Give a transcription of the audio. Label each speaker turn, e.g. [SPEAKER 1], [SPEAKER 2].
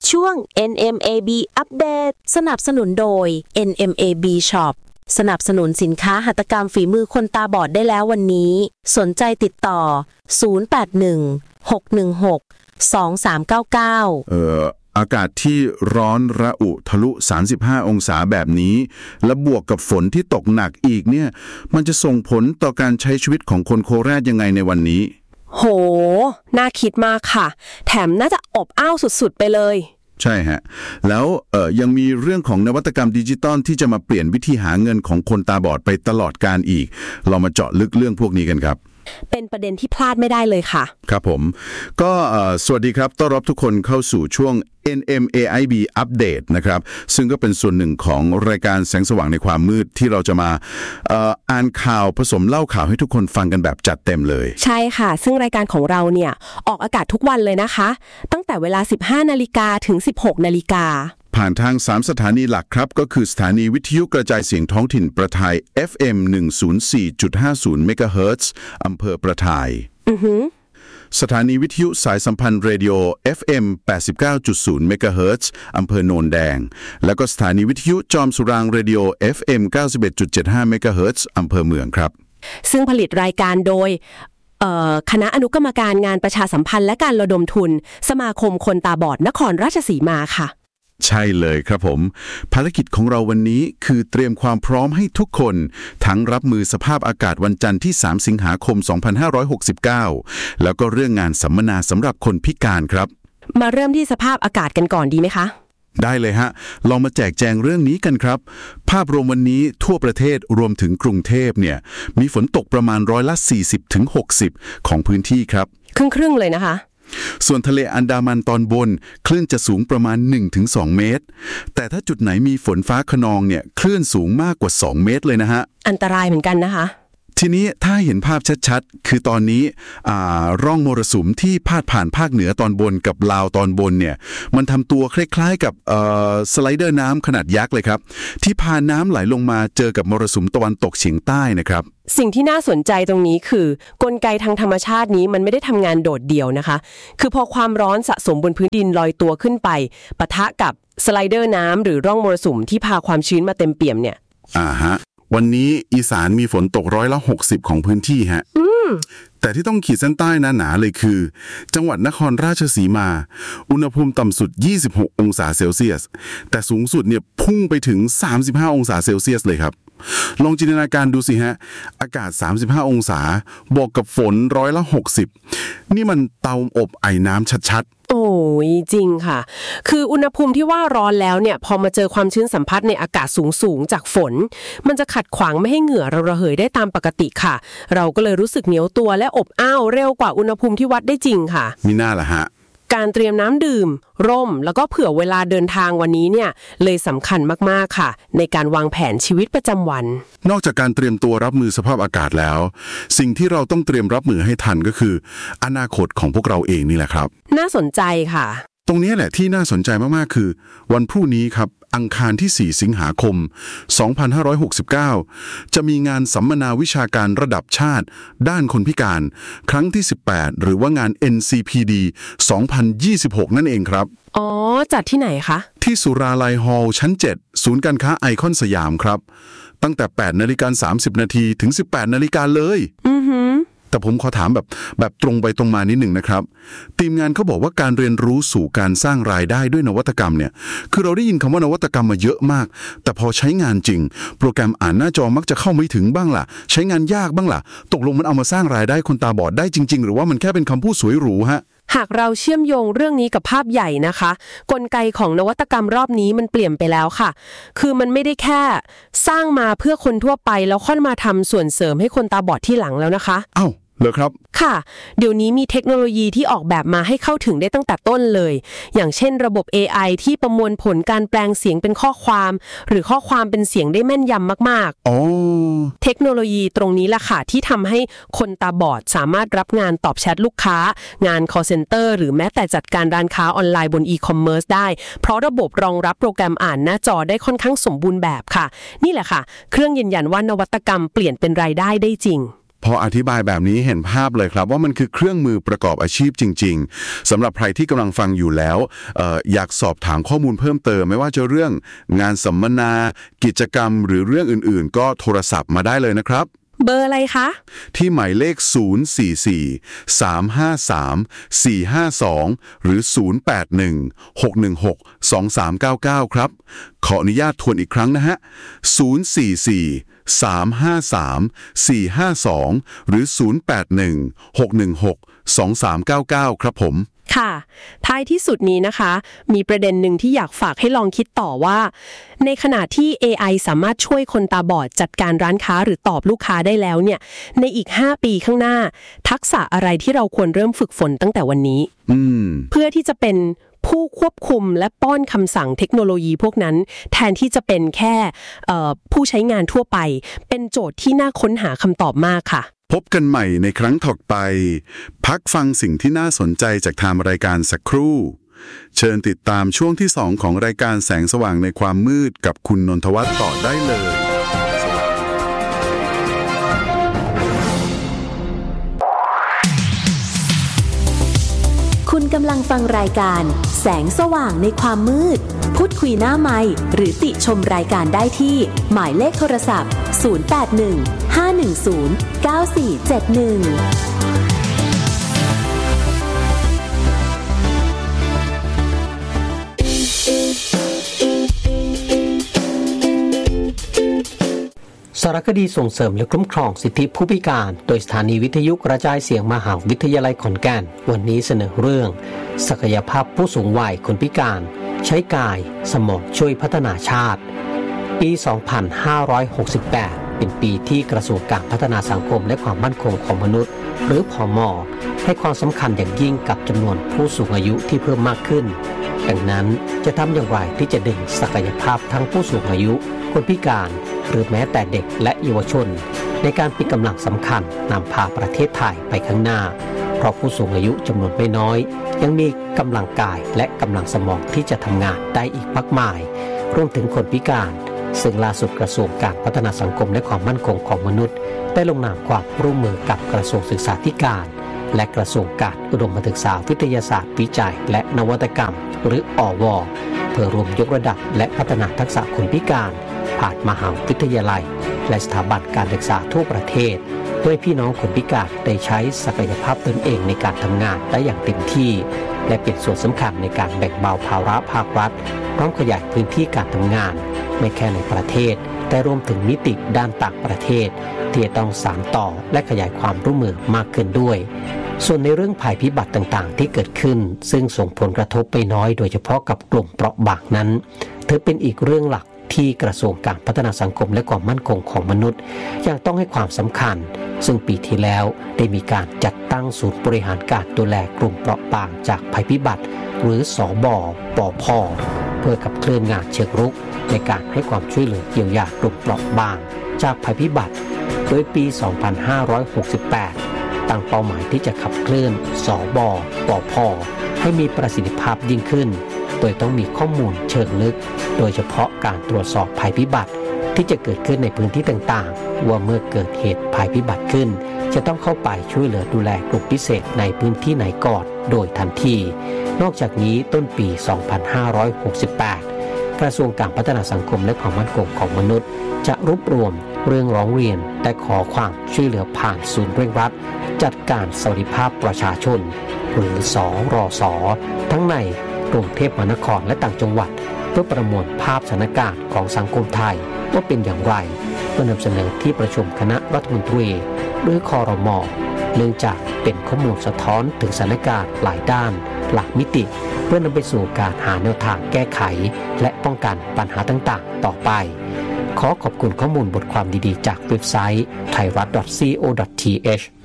[SPEAKER 1] ช่วง NMAB อัปเดตสนับสนุนโดย NMAB Shop สนับสนุนสินค้าหัตถกรรมฝีมือคนตาบอดได้แล้ววันนี้สนใจติดต่อ0816162399
[SPEAKER 2] อากาศที่ร้อนระอุทะลุ35องศาแบบนี้และบวกกับฝนที่ตกหนักอีกเนี่ยมันจะส่งผลต่อการใช้ชีวิตของคนโคราชยังไงในวันนี้
[SPEAKER 3] โหน่าคิดมากค่ะแถมน่าจะอบอ้าวสุดๆไปเลย
[SPEAKER 2] ใช่ฮะแล้วยังมีเรื่องของนวัตกรรมดิจิตอลที่จะมาเปลี่ยนวิธีหาเงินของคนตาบอดไปตลอดกาลอีกเรามาเจาะลึกเรื่องพวกนี้กันครับ
[SPEAKER 3] เป็นประเด็นที่พลาดไม่ได้เลยค่ะ
[SPEAKER 2] ครับผมก็สวัสดีครับต้อนรับทุกคนเข้าสู่ช่วง NMAIB Update นะครับซึ่งก็เป็นส่วนหนึ่งของรายการแสงสว่างในความมืดที่เราจะมาอ่านข่าวผสมเล่าข่าวให้ทุกคนฟังกันแบบจัดเต็มเลย
[SPEAKER 3] ใช่ค่ะซึ่งรายการของเราเนี่ยออกอากาศทุกวันเลยนะคะตั้งแต่เวลา 15:00 นถึง 16:00 น
[SPEAKER 2] ผ่านทาง3สถานีหลักครับก็คือสถานีวิทยุกระจายเสียงท้องถิ่นประทาย FM 104.50 เมกะเฮิรตซ์อำเภอประทายสถานีวิทยุสายสัมพันธ์เรดิโอ FM 89.0 เมกะเฮิรตซ์อำเภอโนนแดงแล้วก็สถานีวิทยุจอมสุรางค์เรดิโอ FM 91.75 เมกะเฮิรตซ์อำเภอเมืองครับ
[SPEAKER 3] ซึ่งผลิตรายการโดยคณะอนุกรรมการงานประชาสัมพันธ์และการระดมทุนสมาคมคนตาบอดนครราชสีมาค่ะ
[SPEAKER 2] ใช่เลยครับผมภารกิจของเราวันนี้คือเตรียมความพร้อมให้ทุกคนทั้งรับมือสภาพอากาศวันจันทร์ที่3สิงหาคม2569แล้วก็เรื่องงานสัมมนาสำหรับคนพิการครับ
[SPEAKER 3] มาเริ่มที่สภาพอากาศกันก่อนดีไหมคะ
[SPEAKER 2] ได้เลยฮะลองมาแจกแจงเรื่องนี้กันครับภาพรวมวันนี้ทั่วประเทศรวมถึงกรุงเทพเนี่ยมีฝนตกประมาณ40-60%ของพื้นที่ครับ
[SPEAKER 3] ครึ่งเลยนะคะ
[SPEAKER 2] ส่วนทะเลอันดามันตอนบนคลื่นจะสูงประมาณ 1-2 เมตรแต่ถ้าจุดไหนมีฝนฟ้าคะนองเนี่ยคลื่นสูงมากกว่า2เมตรเลยนะฮะ
[SPEAKER 3] อันตรายเหมือนกันนะคะ
[SPEAKER 2] ทีนี้ถ้าเห็นภาพชัดๆคือตอนนี้ร่องมรสุมที่พาดผ่านภาคเหนือตอนบนกับลาวตอนบนเนี่ยมันทำตัวคล้ายๆกับสไลเดอร์น้ำขนาดยักษ์เลยครับที่พาน้ำไหลลงมาเจอกับมรสุมตะวันตกเฉียงใต้นะครับ
[SPEAKER 3] สิ่งที่น่าสนใจตรงนี้คือกลไกทางธรรมชาตินี้มันไม่ได้ทำงานโดดเดี่ยวนะคะคือพอความร้อนสะสมบนพื้นดินลอยตัวขึ้นไปปะทะกับสไลเดอร์น้ำหรือร่องมรสุมที่พาความชื้นมาเต็มเปี่ยมเนี่ย
[SPEAKER 2] ฮะวันนี้อีสานมีฝนตก60%ของพื้นที่ฮะแต่ที่ต้องขีดเส้นใต้หนาๆเลยคือจังหวัดนครราชสีมาอุณหภูมิต่ำสุด26องศาเซลเซียสแต่สูงสุดเนี่ยพุ่งไปถึง35องศาเซลเซียสเลยครับลองจินตนาการดูสิฮะอากาศ35องศาบวกกับฝน60%นี่มันเตาอบไอ้น้ำชัดๆ
[SPEAKER 3] โอ้ยจริงค่ะคืออุณหภูมิที่ว่าร้อนแล้วเนี่ยพอมาเจอความชื้นสัมผัสในอากาศสูงจากฝนมันจะขัดขวางไม่ให้เหงื่อเราระเหยได้ตามปกติค่ะเราก็เลยรู้สึกเหนียวตัวและอบอ้าวเร็วกว่าอุณหภูมิที่วัดได้จริงค่ะ
[SPEAKER 2] มีหน้าล่ะฮะ
[SPEAKER 3] การเตรียมน้ำดื่มร่มแล้วก็เผื่อเวลาเดินทางวันนี้เนี่ยเลยสำคัญมากๆค่ะในการวางแผนชีวิตประจำวัน
[SPEAKER 2] นอกจากการเตรียมตัวรับมือสภาพอากาศแล้วสิ่งที่เราต้องเตรียมรับมือให้ทันก็คืออนาคตของพวกเราเองนี่แหละครับ
[SPEAKER 3] น่าสนใจค่ะ
[SPEAKER 2] ตรงนี้แหละที่น่าสนใจมากๆคือวันพรุ่งนี้ครับอังคารที่4สิงหาคม2569จะมีงานสัมมนาวิชาการระดับชาติด้านคนพิการครั้งที่18หรือว่างาน NCPD 2026นั่นเองครับ
[SPEAKER 3] อ๋อจัดที่ไหนคะ
[SPEAKER 2] ที่สุราลัยฮอลล์ชั้น7ศูนย์การค้าไอคอนสยามครับตั้งแต่ 8:30 นถึง 18:00 นเลยแต่ผมขอถามแบบตรงไปตรงมานิดหนึ่งนะครับทีมงานเขาบอกว่าการเรียนรู้สู่การสร้างรายได้ด้วยนวัตกรรมเนี่ยคือเราได้ยินคำว่านวัตกรรมมาเยอะมากแต่พอใช้งานจริงโปรแกรมอ่านหน้าจอมักจะเข้าไม่ถึงบ้างล่ะใช้งานยากบ้างล่ะตกลงมันเอามาสร้างรายได้คนตาบอดได้จริงๆหรือว่ามันแค่เป็นคำพูดสวยหรูฮะ
[SPEAKER 3] หากเราเชื่อมโยงเรื่องนี้กับภาพใหญ่นะคะกลไกของนวัตกรรมรอบนี้มันเปลี่ยนไปแล้วค่ะคือมันไม่ได้แค่สร้างมาเพื่อคนทั่วไปแล้วค่อยมาทำส่วนเสริมให้คนตาบอดที่หลังแล้วนะคะ
[SPEAKER 2] อ้าวเหรอครับ
[SPEAKER 3] ค่ะเดี๋ยวนี้มีเทคโนโลยีที่ออกแบบมาให้เข้าถึงได้ตั้งแต่ต้นเลยอย่างเช่นระบบ AI ที่ประมวลผลการแปลงเสียงเป็นข้อความหรือข้อความเป็นเสียงได้แม่นยำมากๆเทคโนโลยีตรงนี้ล่ะค่ะที่ทำให้คนตาบอดสามารถรับงานตอบแชทลูกค้างาน call center หรือแม้แต่จัดการร้านค้าออนไลน์บน e-commerce ได้เพราะระบบรองรับโปรแกรมอ่านหน้าจอได้ค่อนข้างสมบูรณ์แบบค่ะนี่แหละค่ะเครื่องยืนยันว่านวัตกรรมเปลี่ยนเป็นรายได้ได้จริง
[SPEAKER 2] พออธิบายแบบนี้เห็นภาพเลยครับว่ามันคือเครื่องมือประกอบอาชีพจริงๆสำหรับใครที่กำลังฟังอยู่แล้วอยากสอบถามข้อมูลเพิ่มเติมไม่ว่าจะเรื่องงานสัมมนากิจกรรมหรือเรื่องอื่นๆก็โทรศัพท์มาได้เลยนะครับ
[SPEAKER 3] เบอร์อะไรคะ
[SPEAKER 2] ที่หมายเลข044-353-452หรือ081-616-2399ครับขออนุญาตทวนอีกครั้งนะฮะ044-353-452หรือ081-616-2399ครับผม
[SPEAKER 3] ค่ะท้ายที่สุดนี้นะคะมีประเด็นหนึ่งที่อยากฝากให้ลองคิดต่อว่าในขณะที่ AI สามารถช่วยคนตาบอดจัดการร้านค้าหรือตอบลูกค้าได้แล้วเนี่ยในอีก5ปีข้างหน้าทักษะอะไรที่เราควรเริ่มฝึกฝนตั้งแต่วันนี้เพื่อที่จะเป็นผู้ควบคุมและป้อนคำสั่งเทคโนโลยีพวกนั้นแทนที่จะเป็นแค่ผู้ใช้งานทั่วไปเป็นโจทย์ที่น่าค้นหาคำตอบมากค่ะ
[SPEAKER 2] พบกันใหม่ในครั้งถัดไปพักฟังสิ่งที่น่าสนใจจากทางรายการสักครู่เชิญติดตามช่วงที่2ของรายการแสงสว่างในความมืดกับคุณนนทวัฒน์ต่อได้เลย
[SPEAKER 1] คุณกำลังฟังรายการแสงสว่างในความมืดพูดคุยหน้าไมค์หรือติชมรายการได้ที่หมายเลขโทรศัพท์081-510-9471
[SPEAKER 4] สารคดีส่งเสริมและคุ้มครองสิทธิผู้พิการโดยสถานีวิทยุกระจายเสียงมหาวิทยาลัยขอนแก่นวันนี้เสนอเรื่องศักยภาพผู้สูงวัยคนพิการใช้กายสมองช่วยพัฒนาชาติปี 2568 เป็นปีที่กระทรวงการพัฒนาสังคมและความมั่นคงของมนุษย์หรือผม.ให้ความสำคัญอย่างยิ่งกับจำนวนผู้สูงอายุที่เพิ่มมากขึ้นดังนั้นจะทำอย่างไรที่จะดึงศักยภาพทั้งผู้สูงอายุคนพิการหรือแม้แต่เด็กและเยาวชนในการเป็นกำลังสำคัญนำพาประเทศไทยไปข้างหน้าเพราะผู้สูงอายุจำนวนไม่น้อยยังมีกำลังกายและกำลังสมองที่จะทำงานได้อีกมากมายรวมถึงคนพิการซึ่งล่าสุดกระทรวงการพัฒนาสังคมและความมั่นคงของมนุษย์ได้ลงนามความร่วมมือกับกระทรวงศึกษาธิการและกระทรวงการอุดมศึกษาวิทยาศาสตร์วิจัยและนวัตกรรมหรืออว.เพื่อรวมยกระดับและพัฒนาทักษะคนพิการผ่านมหาวิทยาลัยและสถาบันการศึกษาทั่วประเทศโดยพี่น้องคนพิการได้ใช้ศักยภาพตนเองในการทำงานได้อย่างเต็มที่และเป็นส่วนสำคัญในการแบ่งเบาภาระภาครัฐพร้อมขยายพื้นที่การทำงานไม่แค่ในประเทศแต่รวมถึงมิติด้านต่างประเทศที่จะต้องสานต่อและขยายความร่วมมือมากขึ้นด้วยส่วนในเรื่องภัยพิบัติต่างๆที่เกิดขึ้นซึ่งส่งผลกระทบไปน้อยโดยเฉพาะกับกลุ่มเปราะบางนั้นถือเป็นอีกเรื่องหลักที่กระทรวงการพัฒนาสังคมและความมั่นคงของมนุษย์ยังต้องให้ความสำคัญซึ่งปีที่แล้วได้มีการจัดตั้งศูนย์บริหารการดูแลกลุ่มเปราะบางจากภัยพิบัติหรือสบปพ.เพื่อขับเคลื่อนงานเชิงรุกในการให้ความช่วยเหลือเยียวยากลุ่มเปราะบางจากภัยพิบัติโดยปี 2568 ตั้งเป้าหมายที่จะขับเคลื่อนสบปพ.ให้มีประสิทธิภาพยิ่งขึ้นโดยต้องมีข้อมูลเชิงลึกโดยเฉพาะการตรวจสอบภัยพิบัติที่จะเกิดขึ้นในพื้นที่ต่างๆว่าเมื่อเกิดเหตุภัยพิบัติขึ้นจะต้องเข้าไปช่วยเหลือดูแลกลุ่มพิเศษในพื้นที่ไหนก่อนโดยทันทีนอกจากนี้ต้นปี 2568 กระทรวงการพัฒนาสังคมและความมั่นคงของมนุษย์จะรวบรวมเรื่องร้องเรียนและขอความช่วยเหลือผ่านศูนย์เร่งรัดจัดการสวัสดิภาพประชาชนหรือสรส.ทั้งในกรุงเทพมหานครและต่างจังหวัดเพื่อประมวลภาพสถานการณ์ของสังคมไทยว่าเป็นอย่างไรเพื่อนำเสนอที่ประชุมคณะรัฐมนตรีหรือครม.เนื่องจากเป็นข้อมูลสะท้อนถึงสถานการณ์หลายด้านหลากมิติเพื่อนำไปสู่การหาแนวทางแก้ไขและป้องกันปัญหาต่างๆต่อไปขอขอบคุณข้อมูลบทความดีๆจากเว็บไซต์ thairat.co.th